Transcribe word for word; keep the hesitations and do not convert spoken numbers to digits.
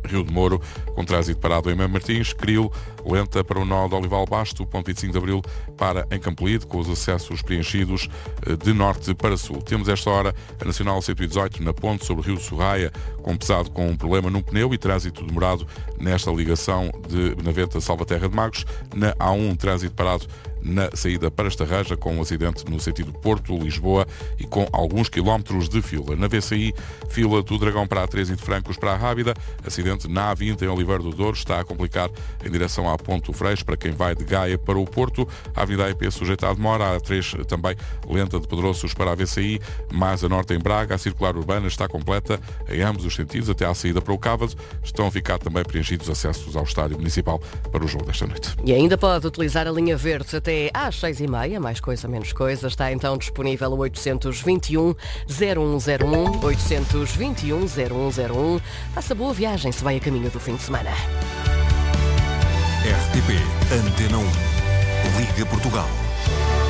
Rio de Moro, com trânsito parado em Mem Martins, Cril, lenta para o nó de Olival Basto, o ponto vinte e cinco de Abril para em Campolide, com os acessos preenchidos de norte para sul. Temos esta hora a Nacional cento e dezoito na ponte sobre o Rio de Sorraia, com pesado com um problema num pneu e trânsito demorado nesta ligação de Benavente a Salvaterra de Magos. Na A um, trânsito parado na saída para Estarreja, com um acidente no sentido Porto-Lisboa e com alguns quilómetros de fila. Na V C I, fila do Dragão para a três e de Francos para a Rábida. Acidente na A vinte em Oliveira do Douro, está a complicar em direção à Ponte do Freixo para quem vai de Gaia para o Porto. A Avenida A E P sujeita a demora. A A três também lenta de Pedroços para a V C I, mais a norte em Braga. A circular urbana está completa em ambos os sentidos até à saída para o Cávado. Estão a ficar também preenchidos acessos ao Estádio Municipal para o jogo desta noite. E ainda pode utilizar a linha verde até às seis e meia, mais coisa, menos coisa. Está então disponível o oitocentos e vinte e um, zero um zero um, oitocentos e vinte e um, zero um zero um. Faça boa viagem se vai a caminho do fim de semana. R T P Antena um. Liga Portugal.